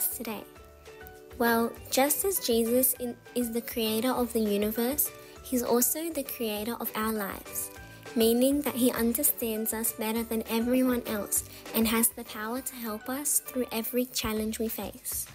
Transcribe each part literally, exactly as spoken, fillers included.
us today? Well, just as Jesus is the creator of the universe, he's also the creator of our lives, meaning that he understands us better than everyone else and has the power to help us through every challenge we face.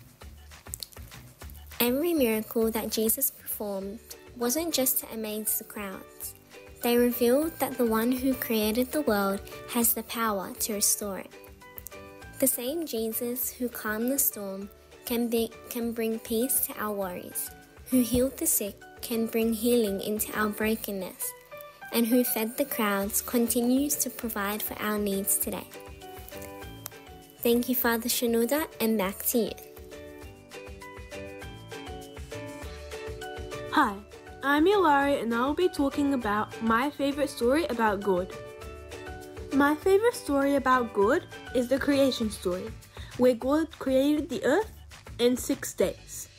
Every miracle that Jesus performed wasn't just to amaze the crowds. They revealed that the one who created the world has the power to restore it. The same Jesus who calmed the storm can, be, can bring peace to our worries, who healed the sick can bring healing into our brokenness, and who fed the crowds continues to provide for our needs today. Thank you, Father Shenouda, and back to you. Hi, I'm Ilari and I'll be talking about my favorite story about God. My favorite story about God is the creation story, where God created the earth in six days.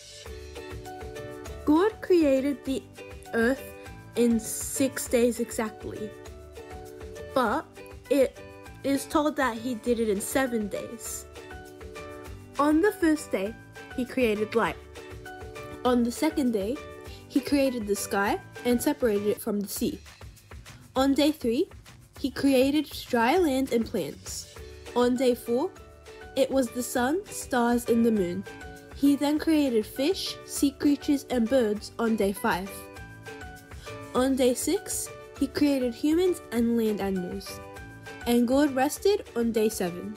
God created the earth in six days exactly, but it is told that he did it in seven days. On the first day, he created light. On the second day, he created the sky and separated it from the sea. On day three, he created dry land and plants. On day four, it was the sun, stars, and the moon. He then created fish, sea creatures, and birds on day five. On day six, he created humans and land animals. And God rested on day seven.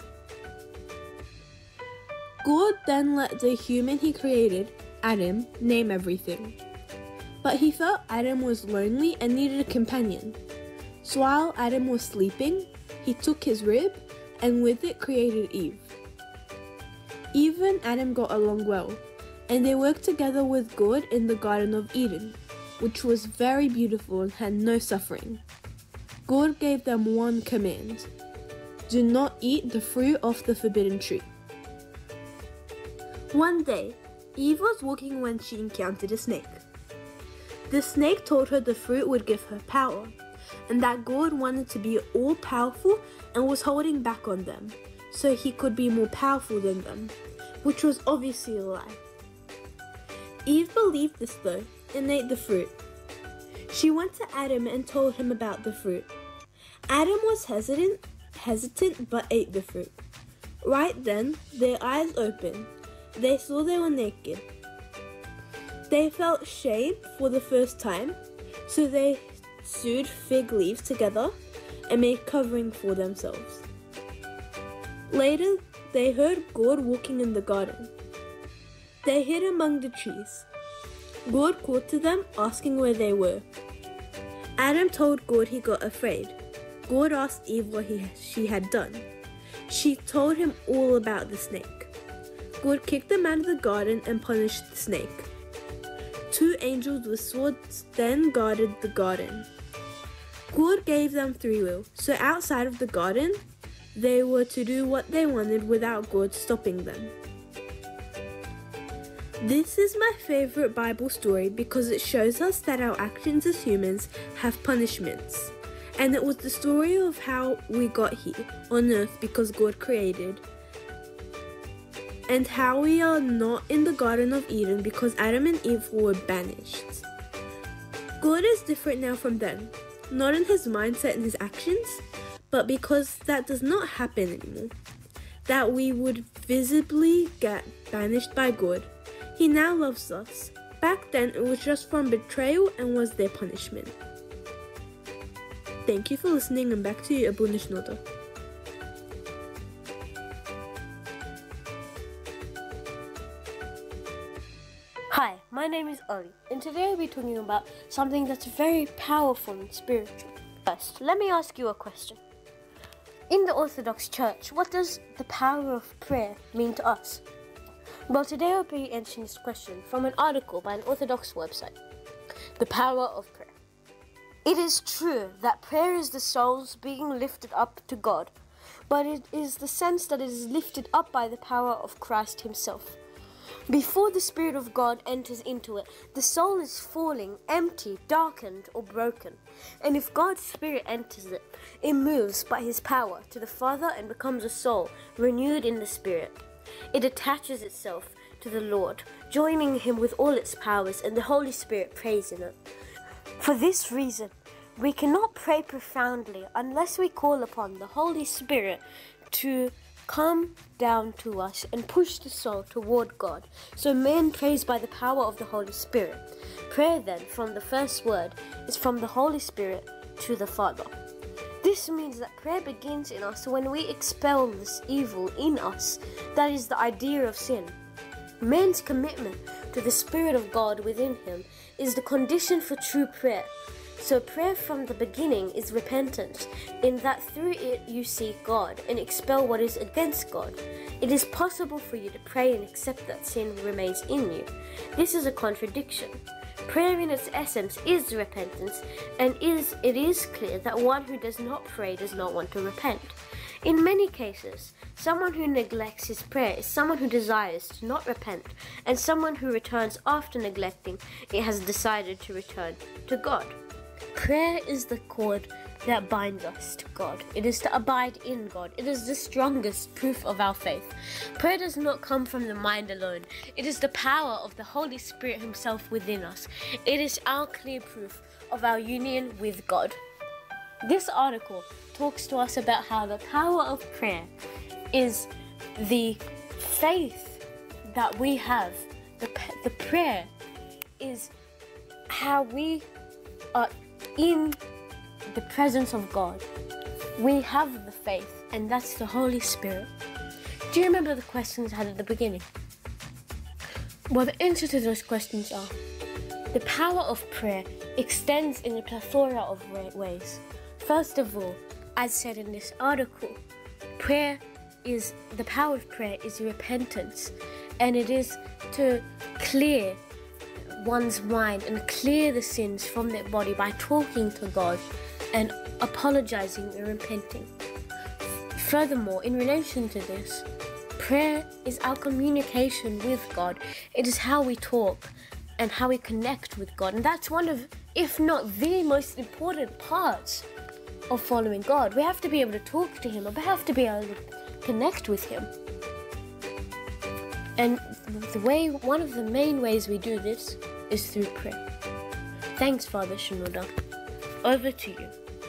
God then let the human he created, Adam, name everything. But he felt Adam was lonely and needed a companion. So while Adam was sleeping, he took his rib and with it created Eve. Eve and Adam got along well, and they worked together with God in the Garden of Eden, which was very beautiful and had no suffering. God gave them one command: do not eat the fruit of the forbidden tree. One day, Eve was walking when she encountered a snake. The snake told her the fruit would give her power, and that God wanted to be all-powerful and was holding back on them, so he could be more powerful than them, which was obviously a lie. Eve believed this though, and ate the fruit. She went to Adam and told him about the fruit. Adam was hesitant, hesitant but ate the fruit. Right then, their eyes opened. They saw they were naked. They felt shame for the first time, so they sewed fig leaves together and made covering for themselves. Later, they heard God walking in the garden. They hid among the trees. God called to them, asking where they were. Adam told God he got afraid. God asked Eve what he, she had done. She told him all about the snake. God kicked them out of the garden and punished the snake. Two angels with swords then guarded the garden. God gave them free will, so outside of the garden, they were to do what they wanted without God stopping them. This is my favorite Bible story because it shows us that our actions as humans have punishments. And it was the story of how we got here on earth because God created. And how we are not in the Garden of Eden because Adam and Eve were banished. God is different now from then, not in his mindset and his actions, but because that does not happen anymore. That we would visibly get banished by God. He now loves us. Back then it was just from betrayal and was their punishment. Thank you for listening, and back to you, Abuna Shenouda. Hi, my name is Oli, and today I'll be talking about something that's very powerful and spiritual. First, let me ask you a question. In the Orthodox Church, what does the power of prayer mean to us? Well, today I'll be answering this question from an article by an Orthodox website. The power of prayer. It is true that prayer is the soul's being lifted up to God, but it is the sense that it is lifted up by the power of Christ himself. Before the Spirit of God enters into it, the soul is falling, empty, darkened, or broken. And if God's Spirit enters it, it moves by his power to the Father and becomes a soul renewed in the Spirit. It attaches itself to the Lord, joining him with all its powers, and the Holy Spirit prays in it. For this reason, we cannot pray profoundly unless we call upon the Holy Spirit to come down to us and push the soul toward God. So man prays by the power of the Holy Spirit. Prayer then, from the first word, is from the Holy Spirit to the Father. This means that prayer begins in us when we expel this evil in us, that is the idea of sin. Man's commitment to the Spirit of God within him is the condition for true prayer. So prayer from the beginning is repentance, in that through it you seek God and expel what is against God. It is possible for you to pray and accept that sin remains in you. This is a contradiction. Prayer in its essence is repentance, and is it is clear that one who does not pray does not want to repent. In many cases, someone who neglects his prayer is someone who desires to not repent, and someone who returns after neglecting it has decided to return to God. Prayer is the cord that binds us to God. It is to abide in God. It is the strongest proof of our faith. Prayer does not come from the mind alone. It is the power of the Holy Spirit himself within us. It is our clear proof of our union with God. This article talks to us about how the power of prayer is the faith that we have. The, the prayer is how we are in the presence of God. We have the faith, and that's the Holy Spirit. Do you remember the questions I had at the beginning? Well, the answer to those questions are: the power of prayer extends in a plethora of ways. First of all, as said in this article, prayer is, the power of prayer is repentance, and it is to clear one's mind and clear the sins from their body by talking to God and apologizing and repenting. Furthermore, in relation to this, prayer is our communication with God. It is how we talk and how we connect with God, and that's one of, if not the most important parts of following God. We have to be able to talk to him, or we have to be able to connect with him. And the way, one of the main ways we do this is through prayer. Thanks, Father Shinoda. Over to you.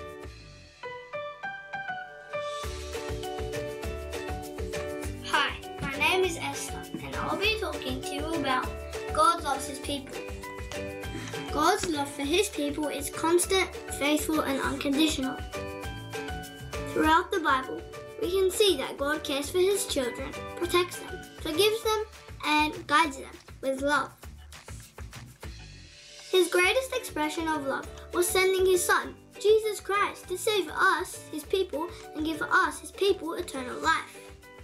Hi, my name is Esther, and I'll be talking to you about God loves his people. God's love for his people is constant, faithful, and unconditional. Throughout the Bible, we can see that God cares for his children, protects them, forgives them, and guides them with love. His greatest expression of love was sending his Son, Jesus Christ, to save us, his people, and give us, his people, eternal life.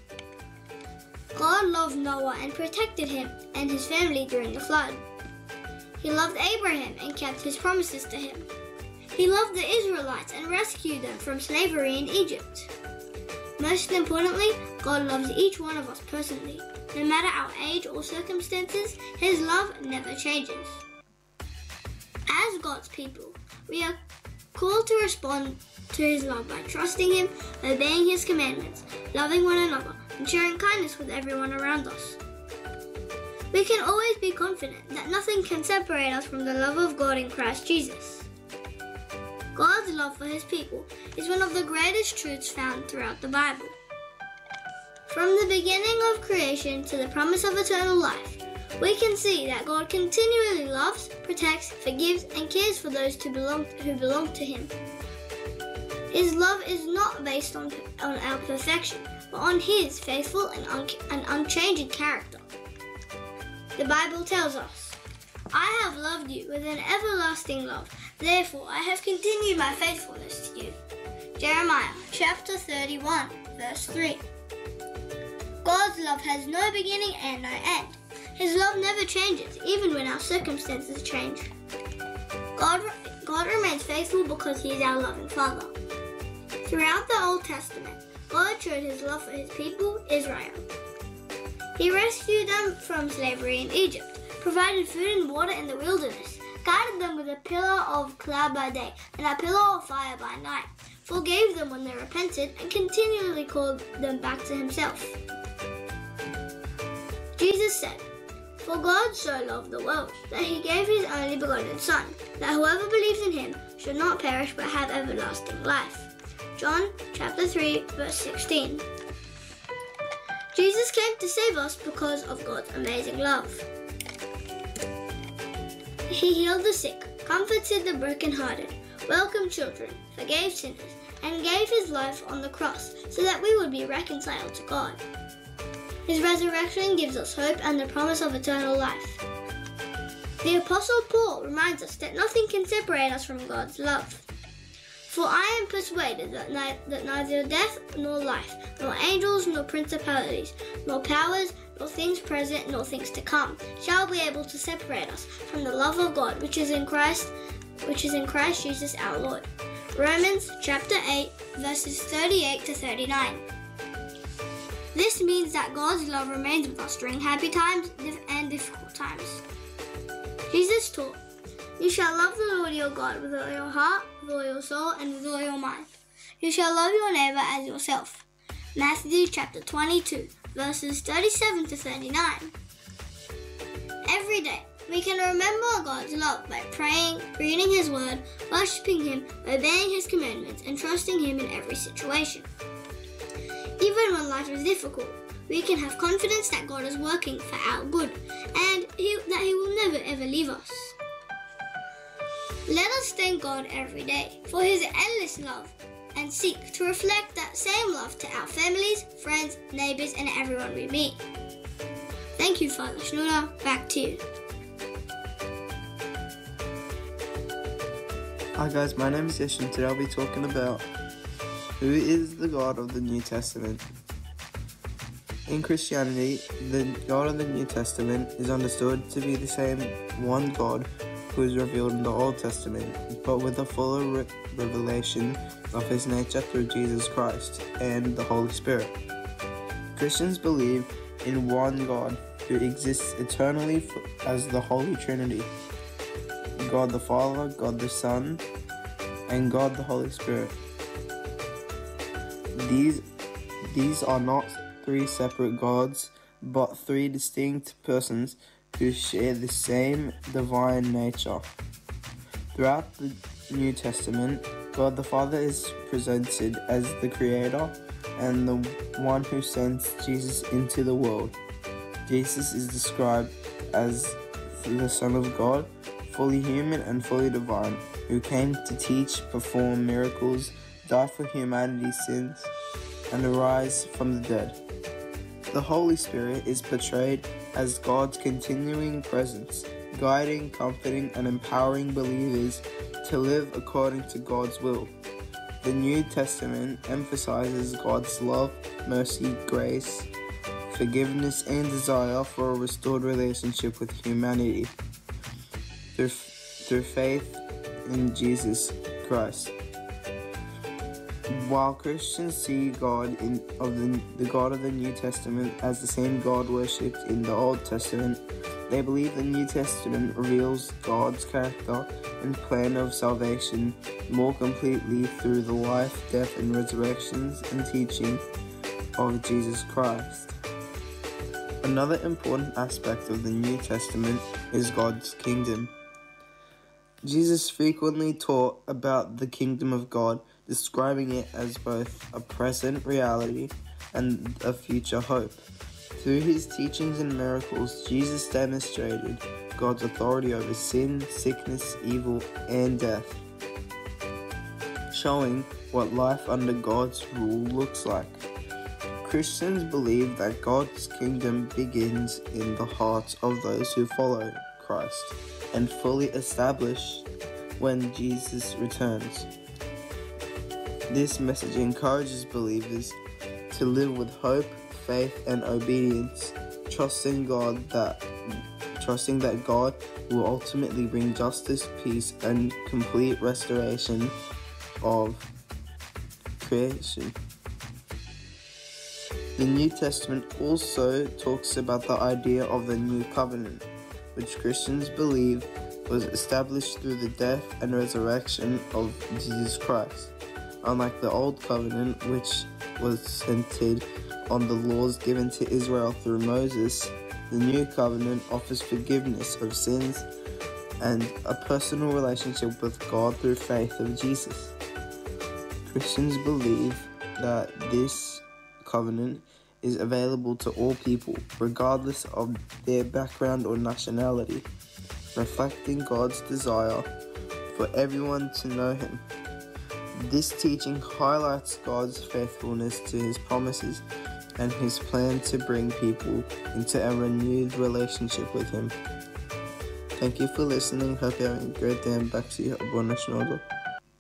God loved Noah and protected him and his family during the flood. He loved Abraham and kept his promises to him. He loved the Israelites and rescued them from slavery in Egypt. Most importantly, God loves each one of us personally. No matter our age or circumstances, his love never changes. As God's people, we are called to respond to his love by trusting him, obeying his commandments, loving one another, and sharing kindness with everyone around us. We can always be confident that nothing can separate us from the love of God in Christ Jesus. God's love for his people is one of the greatest truths found throughout the Bible. From the beginning of creation to the promise of eternal life, we can see that God continually loves, protects, forgives, and cares for those who belong, who belong to him. His love is not based on, on our perfection, but on his faithful and, un, and unchanging character. The Bible tells us, "I have loved you with an everlasting love, therefore I have continued my faithfulness to you." Jeremiah chapter thirty-one, verse three. God's love has no beginning and no end. His love never changes, even when our circumstances change. God, God remains faithful because he is our loving Father. Throughout the Old Testament, God showed his love for his people, Israel. He rescued them from slavery in Egypt, provided food and water in the wilderness, guided them with a pillar of cloud by day and a pillar of fire by night, forgave them when they repented, and continually called them back to himself. Jesus said, "For God so loved the world that he gave his only begotten Son, that whoever believes in him should not perish but have everlasting life." John chapter three, verse sixteen. Jesus came to save us because of God's amazing love. He healed the sick, comforted the brokenhearted, welcomed children, forgave sinners, and gave his life on the cross so that we would be reconciled to God. His resurrection gives us hope and the promise of eternal life. The Apostle Paul reminds us that nothing can separate us from God's love. "For I am persuaded that, ni- that neither death nor life, nor angels nor principalities, nor powers, nor things present, nor things to come, shall be able to separate us from the love of God which is in Christ, which is in Christ Jesus our Lord." Romans chapter eight, verses thirty-eight to thirty-nine. This means that God's love remains with us during happy times and difficult times. Jesus taught, "You shall love the Lord your God with all your heart, with all your soul, and with all your mind. You shall love your neighbor as yourself." Matthew chapter twenty-two, verses thirty-seven to thirty-nine. Every day, we can remember God's love by praying, reading his word, worshipping him, obeying his commandments, and trusting him in every situation. Even when life is difficult, we can have confidence that God is working for our good and he, that he will never ever leave us. Let us thank God every day for his endless love and seek to reflect that same love to our families, friends, neighbors, and everyone we meet. Thank you, Father Schnurr. Back to you. Hi guys, my name is Yesh and today I'll be talking about who is the God of the New Testament. In Christianity, the God of the New Testament is understood to be the same one God who is revealed in the Old Testament, but with a fuller re- revelation of his nature through Jesus Christ and the Holy Spirit. Christians believe in one God who exists eternally as the Holy Trinity: God the Father, God the Son, and God the Holy Spirit. These, these are not three separate gods, but three distinct persons who share the same divine nature. Throughout the New Testament, God the Father is presented as the Creator and the one who sends Jesus into the world. Jesus is described as the Son of God, fully human and fully divine, who came to teach, perform miracles, die for humanity's sins, and arise from the dead. The Holy Spirit is portrayed as God's continuing presence, guiding, comforting, and empowering believers to live according to God's will. The New Testament emphasizes God's love, mercy, grace, forgiveness, and desire for a restored relationship with humanity through, through faith in Jesus Christ. While Christians see God in of the, the God of the New Testament as the same God worshipped in the Old Testament, they believe the New Testament reveals God's character and plan of salvation more completely through the life, death, and resurrections and teaching of Jesus Christ. Another important aspect of the New Testament is God's kingdom. Jesus frequently taught about the kingdom of God, describing it as both a present reality and a future hope. Through his teachings and miracles, Jesus demonstrated God's authority over sin, sickness, evil, and death, showing what life under God's rule looks like. Christians believe that God's kingdom begins in the hearts of those who follow Christ and fully established when Jesus returns. This message encourages believers to live with hope, faith, and obedience, trusting God that trusting that God will ultimately bring justice, peace, and complete restoration of creation. The New Testament also talks about the idea of the New Covenant, which Christians believe was established through the death and resurrection of Jesus Christ. Unlike the Old Covenant, which was centered on the laws given to Israel through Moses, The new covenant offers forgiveness of sins and a personal relationship with God through faith of Jesus. Christians believe that this covenant is available to all people, regardless of their background or nationality, reflecting God's desire for everyone to know Him. This teaching highlights God's faithfulness to His promises and His plan to bring people into a renewed relationship with Him. Thank you for listening. Hope you're having a great day, and back to you, Abona Shnodo.